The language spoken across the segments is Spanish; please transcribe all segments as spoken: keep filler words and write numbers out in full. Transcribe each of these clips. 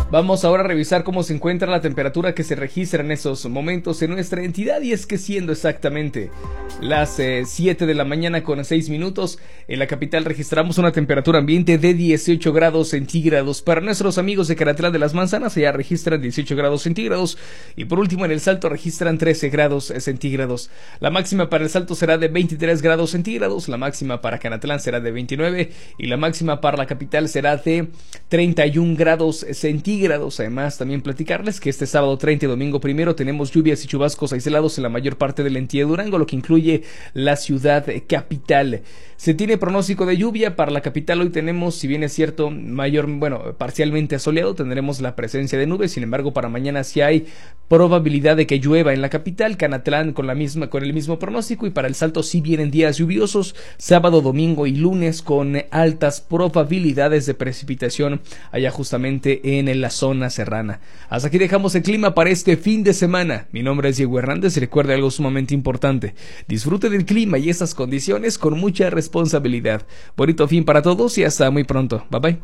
Vamos ahora a revisar cómo se encuentra la temperatura que se registra en esos momentos en nuestra entidad, y es que siendo exactamente las eh, siete de la mañana con seis minutos, en la capital registramos una temperatura ambiente de dieciocho grados centígrados. Para nuestros amigos de Caratlán de las Manzanas, allá registran dieciocho grados centígrados, y por último en El Salto registran trece grados centígrados. La máxima para El Salto será de veintitrés grados centígrados, la máxima para Canatlán será de veintinueve y la máxima para la capital será de treinta y un grados centígrados. Además, también platicarles que este sábado treinta y domingo primero tenemos lluvias y chubascos aislados en la mayor parte de la entidad de Durango, lo que incluye la ciudad capital. Se tiene pronóstico de lluvia para la capital. Hoy tenemos, si bien es cierto, mayor, bueno, parcialmente soleado, tendremos la presencia de nubes. Sin embargo, para mañana sí hay probabilidad de que llueva en la capital. Canatlán con la misma, con el mismo pronóstico, y para El Salto sí vienen días lluviosos, sábado, domingo y lunes, con altas probabilidades de precipitación allá justamente en la zona serrana. Hasta aquí dejamos el clima para este fin de semana. Mi nombre es Diego Hernández y recuerde algo sumamente importante: disfrute del clima y esas condiciones con mucha responsabilidad. Bonito fin para todos y hasta muy pronto. Bye bye.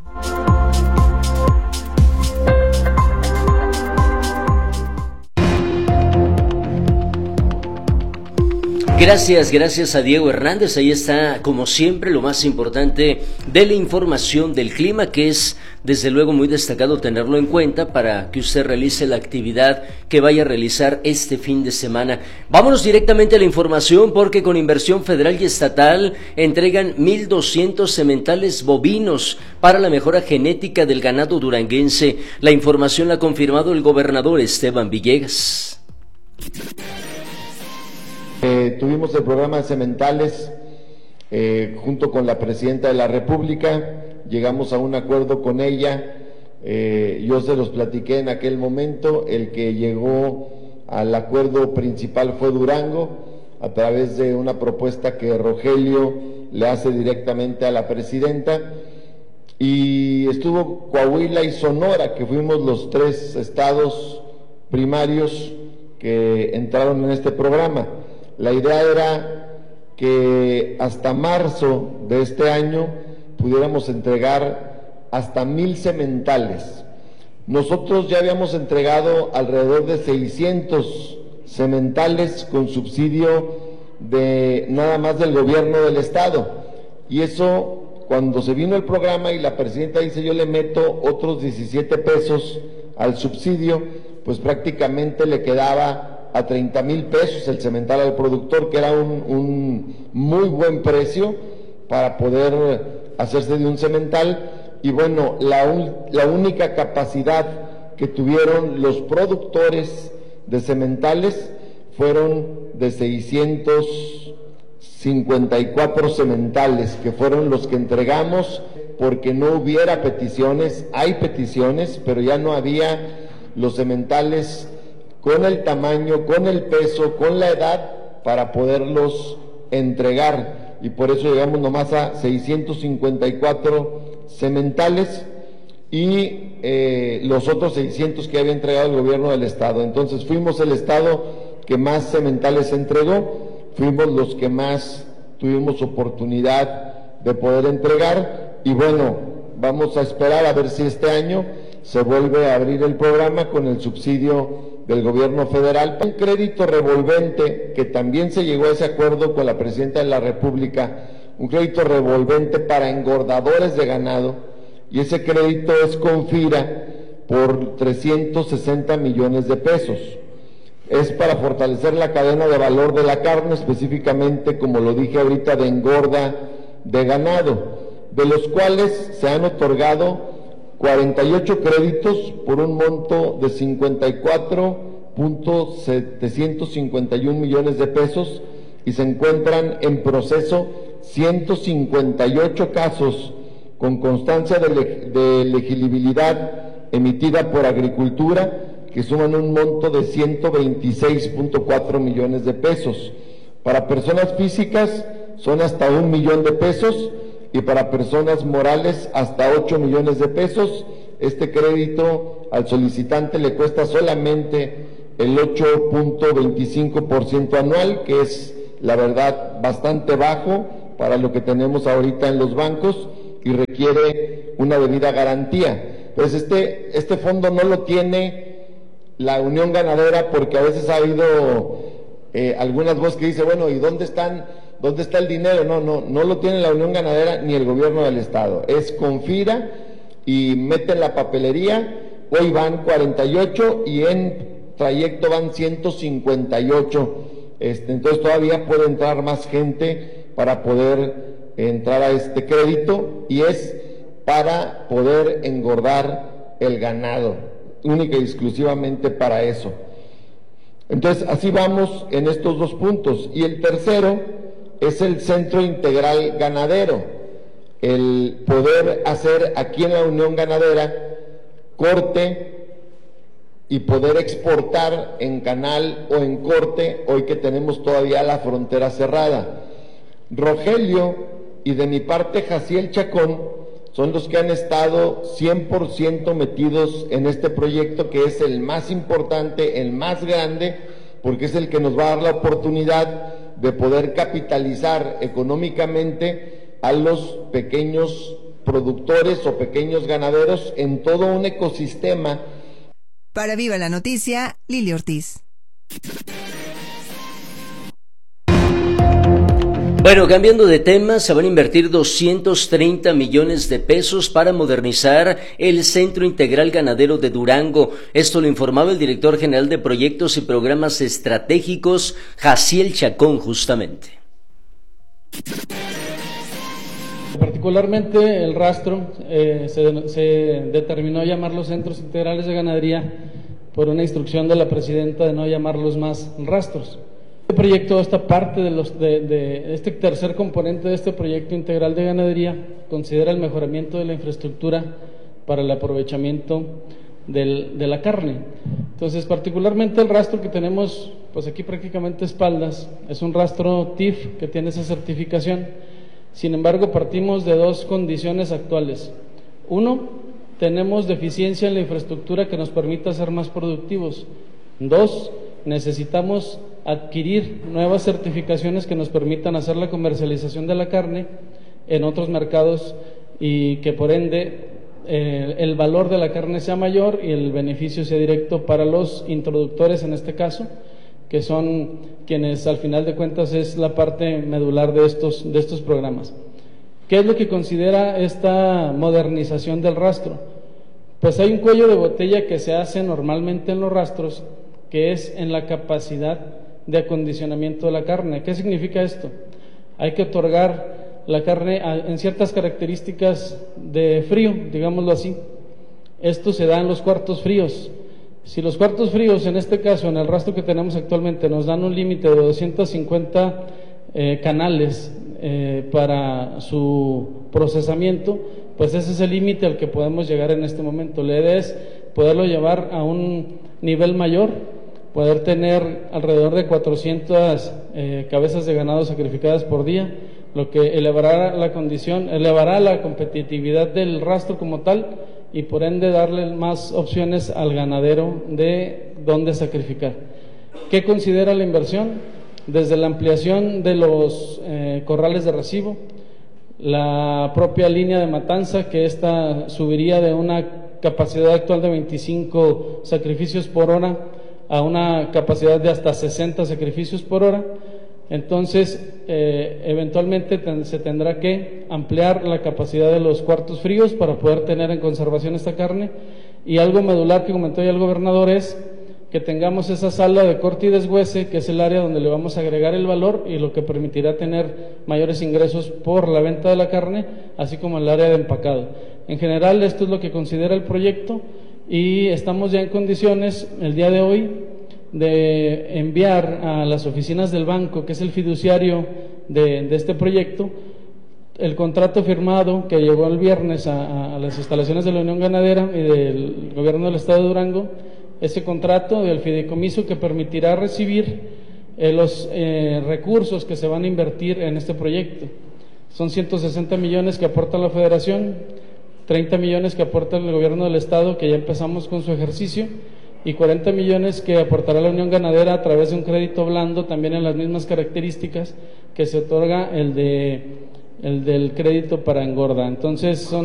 Gracias, gracias a Diego Hernández. Ahí está, como siempre, lo más importante de la información del clima, que es desde luego muy destacado tenerlo en cuenta para que usted realice la actividad que vaya a realizar este fin de semana. Vámonos directamente a la información, porque con inversión federal y estatal entregan mil doscientos sementales bovinos para la mejora genética del ganado duranguense. La información la ha confirmado el gobernador Esteban Villegas. Eh, tuvimos el programa de sementales eh, junto con la presidenta de la República, llegamos a un acuerdo con ella, eh, yo se los platiqué en aquel momento. El que llegó al acuerdo principal fue Durango, a través de una propuesta que Rogelio le hace directamente a la presidenta, y estuvo Coahuila y Sonora, que fuimos los tres estados primarios que entraron en este programa. La idea era que hasta marzo de este año pudiéramos entregar hasta mil sementales. Nosotros ya habíamos entregado alrededor de seiscientos sementales con subsidio de nada más del gobierno del estado, y eso, cuando se vino el programa y la presidenta dice yo le meto otros diecisiete pesos al subsidio, pues prácticamente le quedaba a treinta mil pesos el semental al productor, que era un, un muy buen precio para poder hacerse de un semental. Y bueno, la, un, la única capacidad que tuvieron los productores de sementales fueron de seiscientos cincuenta y cuatro sementales, que fueron los que entregamos porque no hubiera peticiones. Hay peticiones, pero ya no había los sementales con el tamaño, con el peso, con la edad para poderlos entregar, y por eso llegamos nomás a seiscientos cincuenta y cuatro sementales y eh, los otros seiscientos que había entregado el gobierno del estado. Entonces fuimos el estado que más sementales entregó, fuimos los que más tuvimos oportunidad de poder entregar, y bueno, vamos a esperar a ver si este año se vuelve a abrir el programa con el subsidio del gobierno federal. Un crédito revolvente, que también se llegó a ese acuerdo con la presidenta de la República, un crédito revolvente para engordadores de ganado, y ese crédito es con FIRA por trescientos sesenta millones de pesos. Es para fortalecer la cadena de valor de la carne, específicamente, como lo dije ahorita, de engorda de ganado, de los cuales se han otorgado cuarenta y ocho créditos por un monto de cincuenta y cuatro punto setecientos cincuenta y un millones de pesos, y se encuentran en proceso ciento cincuenta y ocho casos con constancia de, leg de elegibilidad emitida por Agricultura, que suman un monto de ciento veintiséis punto cuatro millones de pesos. Para personas físicas son hasta un millón de pesos, y para personas morales hasta ocho millones de pesos. Este crédito al solicitante le cuesta solamente el ocho punto veinticinco por ciento anual, que es la verdad bastante bajo para lo que tenemos ahorita en los bancos, y requiere una debida garantía. Pues este, este fondo no lo tiene la Unión Ganadera, porque a veces ha habido eh, algunas voces que dicen, bueno, ¿y dónde están, dónde está el dinero? No, no, no lo tiene la Unión Ganadera ni el gobierno del estado, es Confira, y meten la papelería. Hoy van cuarenta y ocho y en trayecto van ciento cincuenta y ocho, este, entonces todavía puede entrar más gente para poder entrar a este crédito, y es para poder engordar el ganado, única y exclusivamente para eso. Entonces así vamos en estos dos puntos. Y el tercero es el Centro Integral Ganadero, el poder hacer aquí en la Unión Ganadera corte y poder exportar en canal o en corte, hoy que tenemos todavía la frontera cerrada. Rogelio y de mi parte Jaciel Chacón son los que han estado cien por ciento metidos en este proyecto, que es el más importante, el más grande, porque es el que nos va a dar la oportunidad de poder capitalizar económicamente a los pequeños productores o pequeños ganaderos en todo un ecosistema. Para Viva la Noticia, Lili Ortiz. Bueno, cambiando de tema, se van a invertir doscientos treinta millones de pesos para modernizar el Centro Integral Ganadero de Durango. Esto lo informaba el director general de Proyectos y Programas Estratégicos, Jaciel Chacón, justamente. Particularmente el rastro, eh, se, se determinó llamarlos Centros Integrales de Ganadería por una instrucción de la presidenta de no llamarlos más rastros. Este proyecto, esta parte de, los, de, de este tercer componente de este proyecto integral de ganadería, considera el mejoramiento de la infraestructura para el aprovechamiento del, de la carne. Entonces, particularmente el rastro que tenemos, pues aquí prácticamente espaldas, es un rastro T I F que tiene esa certificación. Sin embargo, partimos de dos condiciones actuales. Uno, tenemos deficiencia en la infraestructura que nos permita ser más productivos. Dos, necesitamos adquirir nuevas certificaciones que nos permitan hacer la comercialización de la carne en otros mercados y que por ende eh, el valor de la carne sea mayor y el beneficio sea directo para los introductores en este caso, que son quienes al final de cuentas es la parte medular de estos, de estos programas. ¿Qué es lo que considera esta modernización del rastro? Pues hay un cuello de botella que se hace normalmente en los rastros, que es en la capacidad de acondicionamiento de la carne. ¿Qué significa esto? Hay que otorgar la carne en ciertas características de frío, digámoslo así. Esto se da en los cuartos fríos. Si los cuartos fríos, en este caso, en el rastro que tenemos actualmente, nos dan un límite de doscientos cincuenta eh, canales eh, para su procesamiento, pues ese es el límite al que podemos llegar en este momento. La idea es poderlo llevar a un nivel mayor, poder tener alrededor de cuatrocientas eh, cabezas de ganado sacrificadas por día, lo que elevará la condición, elevará la competitividad del rastro como tal, y por ende darle más opciones al ganadero de dónde sacrificar. ¿Qué considera la inversión? Desde la ampliación de los eh, corrales de recibo, la propia línea de matanza, que esta subiría de una capacidad actual de veinticinco sacrificios por hora a una capacidad de hasta sesenta sacrificios por hora. Entonces, eh, eventualmente ten, se tendrá que ampliar la capacidad de los cuartos fríos para poder tener en conservación esta carne. Y algo medular que comentó ya el gobernador es que tengamos esa sala de corte y deshuese, que es el área donde le vamos a agregar el valor y lo que permitirá tener mayores ingresos por la venta de la carne, así como el área de empacado. En general, esto es lo que considera el proyecto y estamos ya en condiciones el día de hoy de enviar a las oficinas del banco, que es el fiduciario de, de este proyecto, el contrato firmado que llegó el viernes a, a las instalaciones de la Unión Ganadera y del gobierno del estado de Durango, ese contrato del fideicomiso que permitirá recibir eh, los eh, recursos que se van a invertir en este proyecto. Son ciento sesenta millones que aporta la federación, treinta millones que aporta el gobierno del estado, que ya empezamos con su ejercicio, y cuarenta millones que aportará la Unión Ganadera a través de un crédito blando, también en las mismas características que se otorga el de el del crédito para engorda. Entonces son